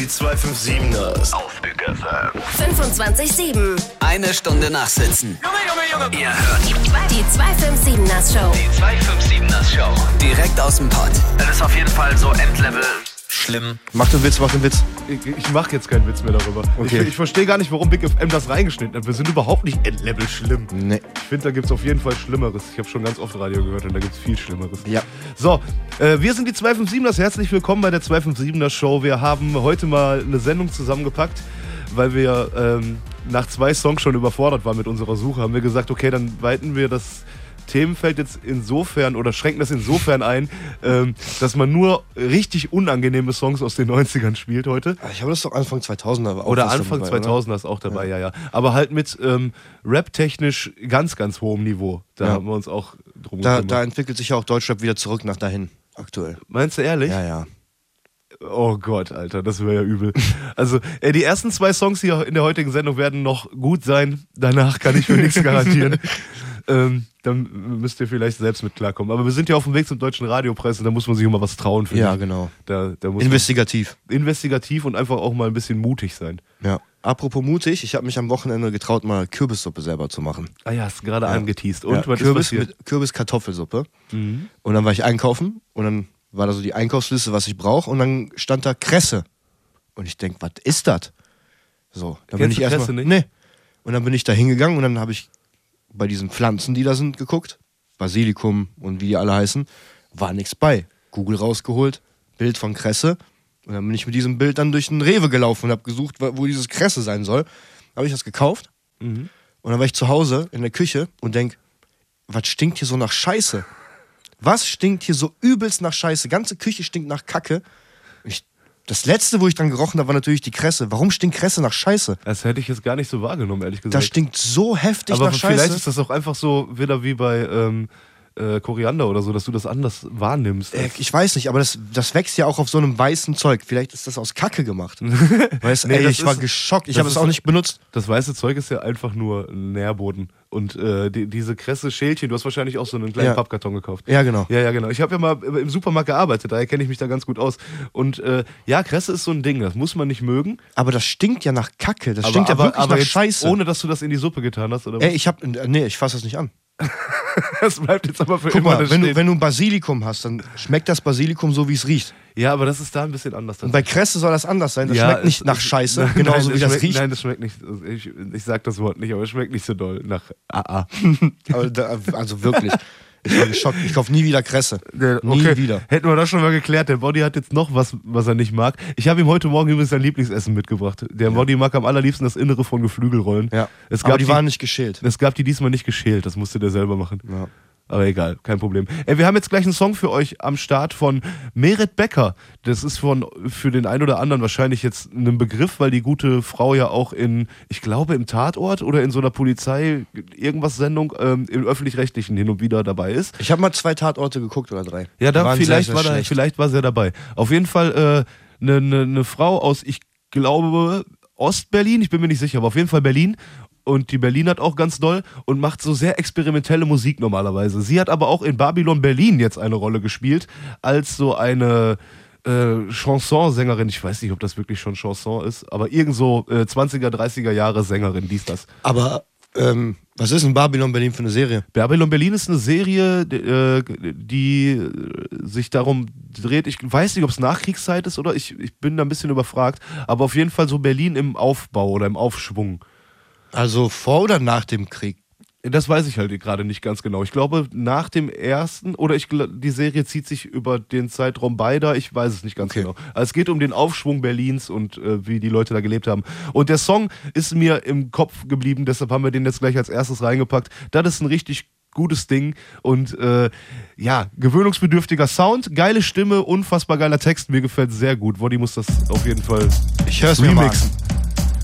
Die 257ers auf Big FM. 25/7. Eine Stunde nachsitzen. Junge. Ihr hört Die 257ers Show. die 257ers Show. Direkt aus dem Pott. Das ist auf jeden Fall so Endlevel schlimm. Mach den Witz. Ich mache jetzt keinen Witz mehr darüber. Okay. Ich verstehe gar nicht, warum Big FM das reingeschnitten hat. Wir sind überhaupt nicht Endlevel schlimm. Nee. Ich finde, da gibt es auf jeden Fall Schlimmeres. Ich habe schon ganz oft Radio gehört und da gibt es viel Schlimmeres. Ja. So, wir sind die 257ers. Herzlich willkommen bei der 257ers Show. Wir haben heute mal eine Sendung zusammengepackt, weil wir nach 2 Songs schon überfordert waren mit unserer Suche. Haben wir gesagt, okay, dann weiten wir das Themenfeld jetzt insofern oder schränken das insofern ein, dass man nur richtig unangenehme Songs aus den 90ern spielt heute. Ich habe das doch Anfang 2000er. Oder Anfang 2000er ist auch dabei, ja. Aber halt mit rap-technisch ganz, ganz hohem Niveau. Da haben wir uns auch drum gekümmert. Da entwickelt sich ja auch Deutschrap wieder zurück nach dahin, aktuell. Meinst du ehrlich? Ja. Oh Gott, Alter, das wäre ja übel. Also, die ersten 2 Songs hier in der heutigen Sendung werden noch gut sein. Danach kann ich für nichts garantieren. Dann müsst ihr vielleicht selbst mit klarkommen. Aber wir sind ja auf dem Weg zum Deutschen Radiopreis und da muss man sich immer was trauen. Ja, genau. Da muss Investigativ. Investigativ und einfach auch mal ein bisschen mutig sein. Ja. Apropos mutig, ich habe mich am Wochenende getraut, mal Kürbissuppe selber zu machen. Ah ja, hast du gerade angeteased. Und ja, was Kürbis ist passiert? mit Kürbis-Kartoffelsuppe. Und dann war ich einkaufen und dann war da so die Einkaufsliste, was ich brauche, und dann stand da Kresse. Und ich denke, was ist das? So, dann bin ich erstmal. Nee. Und dann bin ich da hingegangen und dann habe ich bei diesen Pflanzen, die da sind, geguckt. Basilikum und wie die alle heißen. War nichts bei. Google rausgeholt, Bild von Kresse. Und dann bin ich mit diesem Bild dann durch den Rewe gelaufen und habe gesucht, wo dieses Kresse sein soll. Habe ich das gekauft. Und dann war ich zu Hause in der Küche und denk, was stinkt hier so nach Scheiße? Was stinkt hier so übelst nach Scheiße? Ganze Küche stinkt nach Kacke. Das letzte, wo ich dran gerochen habe, war natürlich die Kresse. Warum stinkt Kresse nach Scheiße? Das hätte ich jetzt gar nicht so wahrgenommen, ehrlich gesagt. Das stinkt so heftig aber nach Scheiße. Vielleicht ist das auch einfach so wieder wie bei Koriander oder so, dass du das anders wahrnimmst. Ich weiß nicht, aber das wächst ja auch auf so einem weißen Zeug. Vielleicht ist das aus Kacke gemacht. Weißt, Nee, ich war geschockt. Ich habe es auch nicht benutzt. Das weiße Zeug ist ja einfach nur ein Nährboden. Und diese Kresse-Schälchen, du hast wahrscheinlich auch so einen kleinen Pappkarton gekauft. Ja, genau. Ja, genau. Ich habe ja mal im Supermarkt gearbeitet, daher kenne ich mich da ganz gut aus. Und Kresse ist so ein Ding, das muss man nicht mögen. Aber das stinkt ja nach Kacke. Das stinkt ja wirklich nach jetzt Scheiße. Ohne, dass du das in die Suppe getan hast, oder was? Ich fasse das nicht an. Das bleibt jetzt aber für Guck immer mal, stehen. wenn du Basilikum hast, dann schmeckt das Basilikum so, wie es riecht. Ja, aber das ist da ein bisschen anders. Und bei Kresse soll das anders sein. Das schmeckt nicht nach Scheiße, genauso wie das riecht. Nein, das schmeckt nicht. Ich sag das Wort nicht, aber es schmeckt nicht so doll nach AA. Also wirklich. Ich war geschockt. Ich kaufe nie wieder Kresse. Nie wieder. Hätten wir das schon mal geklärt. Der Body hat jetzt noch was er nicht mag. Ich habe ihm heute Morgen übrigens sein Lieblingsessen mitgebracht. Der Body mag am allerliebsten das Innere von Geflügelrollen. Ja. Aber die waren nicht geschält. Es gab die diesmal nicht geschält. Das musste der selber machen. Ja. Aber egal, kein Problem. Wir haben jetzt gleich einen Song für euch am Start von Meret Becker. Das ist für den einen oder anderen wahrscheinlich jetzt ein Begriff, weil die gute Frau ja auch ich glaube im Tatort oder in so einer Polizei-Irgendwas-Sendung im Öffentlich-Rechtlichen hin und wieder dabei ist. Ich habe mal 2 Tatorte geguckt oder 3. Ja, vielleicht war sie ja dabei. Auf jeden Fall eine Frau aus, ich glaube, Ostberlin, ich bin mir nicht sicher, aber auf jeden Fall Berlin. Und die Berlin hat auch ganz doll und macht so sehr experimentelle Musik normalerweise. Sie hat aber auch in Babylon Berlin jetzt eine Rolle gespielt, als so eine Chansonsängerin. Ich weiß nicht, ob das wirklich schon Chanson ist, aber irgend so 20er, 30er Jahre Sängerin, das. Aber was ist denn Babylon Berlin für eine Serie? Babylon Berlin ist eine Serie, die sich darum dreht. Ich weiß nicht, ob es Nachkriegszeit ist oder ich bin da ein bisschen überfragt, aber auf jeden Fall so Berlin im Aufbau oder im Aufschwung. Also vor oder nach dem Krieg? Das weiß ich halt gerade nicht ganz genau. Ich glaube, nach dem ersten, oder die Serie zieht sich über den Zeitraum beider, ich weiß es nicht ganz genau. Also es geht um den Aufschwung Berlins und wie die Leute da gelebt haben. Und der Song ist mir im Kopf geblieben, deshalb haben wir den jetzt gleich als erstes reingepackt. Das ist ein richtig gutes Ding und gewöhnungsbedürftiger Sound, geile Stimme, unfassbar geiler Text, mir gefällt sehr gut. Woddy muss das auf jeden Fall remixen.